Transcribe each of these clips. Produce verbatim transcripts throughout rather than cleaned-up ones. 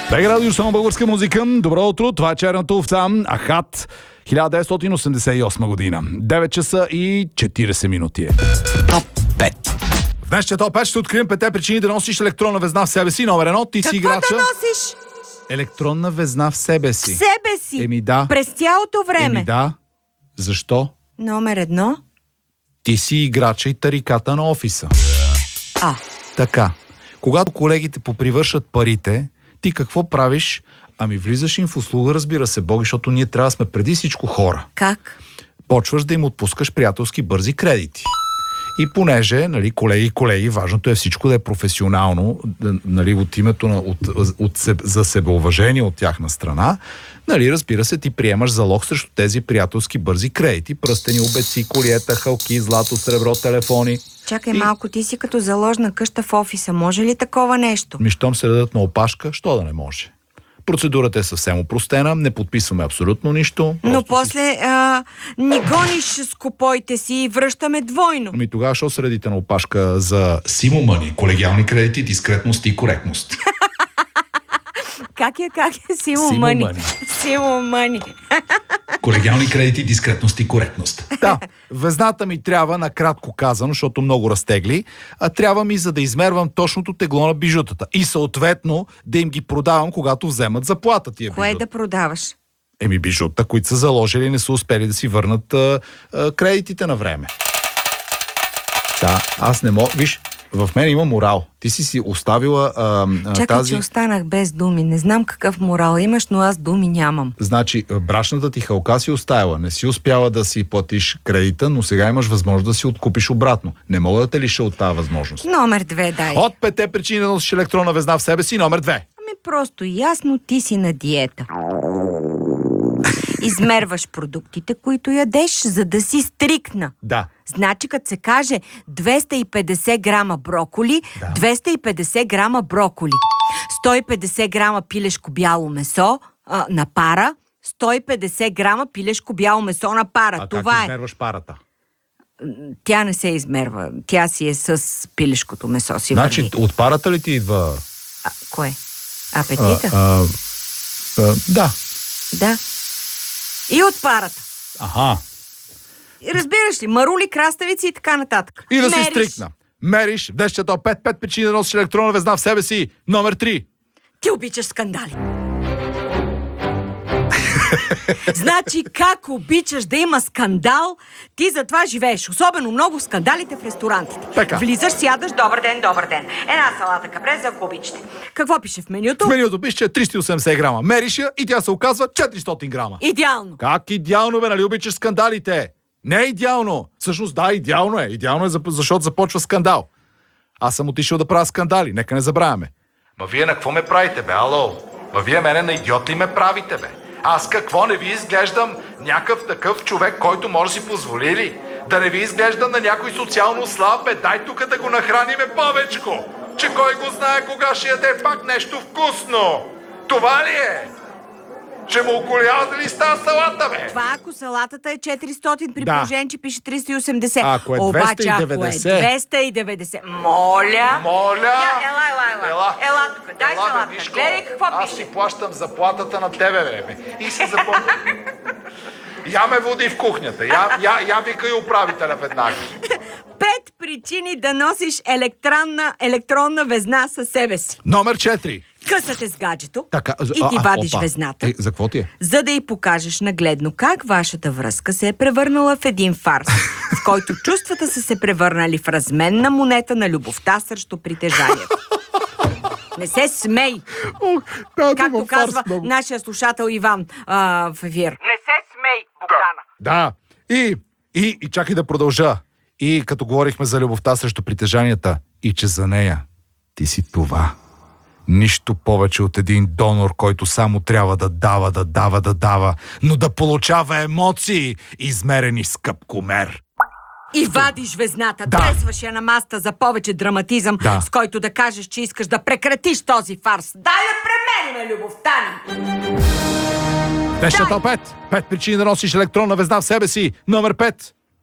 Бега радио, само българска музика. Добро утро, това е Черната овца, Ахат, хиляда деветстотин осемдесет и осма година. девет часа и четиридесет минути е. Топ пет. В днешния топ пет ще открием петте причини да носиш електронна везна в себе си. Номер едно, ти си играча. Какво да носиш? Електронна везна в себе си. В себе си? Еми да. През цялото време? Еми да. Защо? Номер едно. Ти си играча и тариката на офиса. А. Така. Когато колегите попривършат парите, ти какво правиш? Ами влизаш им в услуга, разбира се, Боги, защото ние трябва да сме преди всичко хора. Как? Почваш да им отпускаш приятелски бързи кредити. И понеже, нали, колеги, колеги, важното е всичко да е професионално, нали, от името на, от, от, за себеуважение от тяхна страна, нали, разбира се, ти приемаш залог срещу тези приятелски бързи кредити, пръстени, обеци, колиета, халки, злато, сребро, телефони. Чакай и... малко, ти си като заложна къща в офиса. Може ли такова нещо? Ми, щом се дадат на опашка, що да не може? Процедурата е съвсем опростена, не подписваме абсолютно нищо. Но после си... а, ни гониш с купоите си и връщаме двойно. Ами тогава що средите на опашка за Симо Мъни, колегиални кредити, дискретност и коректност? Как е, как е? Симо Мъни. Симо Мъни. Колегиални кредити, дискретност и коректност. Да, везната ми трябва, накратко казано, защото много разтегли, а трябва ми за да измервам точното тегло на бижутата. И съответно да им ги продавам, когато вземат заплата тия Кое бижута. да продаваш? Еми бижута, които са заложили и не са успели да си върнат а, а, кредитите на време. Да, аз не мога... Виж, в мен има морал. Ти си си оставила а, а, Чакай, тази... че останах без думи. Не знам какъв морал имаш, но аз думи нямам. Значи, брашната ти халка си оставила. Не си успяла да си платиш кредита, но сега имаш възможност да си откупиш обратно. Не мога да те лиша от тази възможност. Номер две, дай. От петте причини да носиш електронна везна в себе си, номер две. Ами просто ясно, ти си на диета. Измерваш продуктите, които ядеш, за да си стрикна. Да. Значи, като се каже двеста и петдесет грама броколи, да. двеста и петдесет грама броколи. сто и петдесет грама пилешко бяло месо а, на пара, сто и петдесет грама пилешко бяло месо на пара. А това как е. измерваш парата? Тя не се измерва. Тя си е с пилешкото месо си. Значи, върви. от парата ли ти идва... А, кое? Апетита? А, а, а, да. Да. И от парата. Аха. И разбираш ли, марули, краставици и така нататък. И да Мериш. си стрикна. Мериш, днешното пет пет причини да носиш електронна везна в себе си. Номер три. Ти обичаш скандали. Значи, как обичаш да има скандал, ти затова живееш. Особено много скандалите в ресторантите. Така. Влизаш, сядаш, добър ден, добър ден. Една салата капреза, ако обичате. Какво пише в менюто? В менюто пише, че е триста и осемдесет грама. Мериш я и тя се оказва четиристотин грама. Идеално. Как идеално, бе, нали обичаш скандалите? Не е идеално. Всъщност, да, идеално е. Идеално е, защото започва скандал. Аз съм отишъл да правя скандали, нека не забравяме. Ма вие на какво ме правите, бе, ало? Ма вие мене на идиот ли ме правите, бе? Аз какво, не ви изглеждам някакъв такъв човек, който може да си позволи ли? Да не ви изглеждам на някой социално слаб, бе, дай тук да го нахраниме повечко. Че кой го знае кога ще яде пак нещо вкусно. Това ли е? Ще му околявате ли става салата, бе? Това ако салатата е четиристотин, при Да. положение, че пише триста и осемдесет. А, ако е Обаче, двеста и деветдесет. ако е двеста и деветдесет, моля. Моля! Я, ела, ела, ела. Ела. Ела тук, дай Ела, бе, салата. виж Гледай какво. какво Аз пише. си плащам заплатата на тебе, бе, бе. И си запомня. Я ме води в кухнята. Я, я, я викай управителя веднага. Пет причини да носиш електронна, електронна везна със себе си. Номер четири. Късате с гаджето Така, и ти а, вадиш опа. везната, Е, за какво ти е? за да й покажеш нагледно как вашата връзка се е превърнала в един фарс, в който чувствата са се превърнали в разменна монета на любовта срещу притежанието. Не се смей! Да, Както казва нашия слушател Иван а, в ефир. Не се смей, Богдана! Да. И, и, и чакай да продължа. И като говорихме за любовта срещу притежанията, и че за нея ти си това. Нищо повече от един донор, който само трябва да дава, да дава, да дава, но да получава емоции, измерени с къпкомер. И вадиш везната, Да. тресваш я на маста за повече драматизъм, Да. с който да кажеш, че искаш да прекратиш този фарс. Дай да премерим любовта ни! Днешната пет. Пет причини да носиш електронна везна в себе си. Номер пет.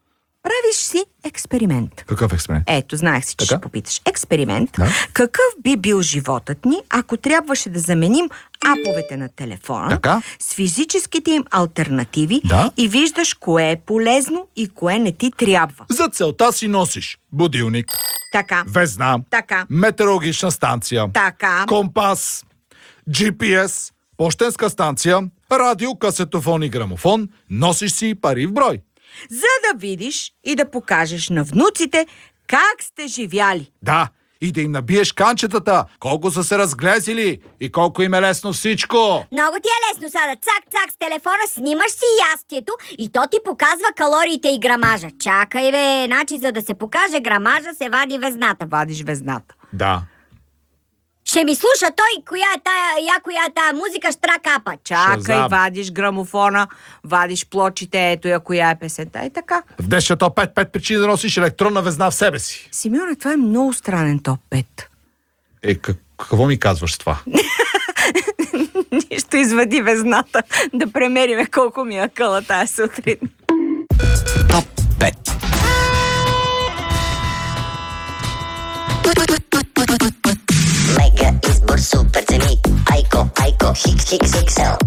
Правиш си експеримент. Какъв експеримент? Ето, знаех си, че Така? ще попиташ. Експеримент. Да. Какъв би бил животът ни, ако трябваше да заменим аповете на телефона Така. с физическите им алтернативи Да. и виждаш кое е полезно и кое не ти трябва. За целта си носиш будилник, Така. везна, Така. метеорологична станция, Така. компас, джи пи ес, пощенска станция, радио, касетофон и грамофон, носиш си пари в брой. За да видиш и да покажеш на внуците как сте живяли. Да, и да им набиеш канчетата, колко са се разглезили и колко им е лесно всичко. Много ти е лесно сега. Цак-цак с телефона, снимаш си ястието и то ти показва калориите и грамажа. Чакай бе, значи за да се покаже грамажа се вади везната. Вадиш везната. Да. Ще ми слуша той, коя е тая, я коя е тая музика, штра капа. Чакай, Шазам. вадиш грамофона, вадиш плочите, ето я коя е песента и така. В днешното пет пет причини да носиш електронна везна в себе си. Симеоне, това е много странен топ пет. Е, как, какво ми казваш с това? Ще извади везната, да премериме колко ми е къла тая сутрин. Топ пет. Мега избор, супер цени. Айко, айко, хикс, хикс, иксел.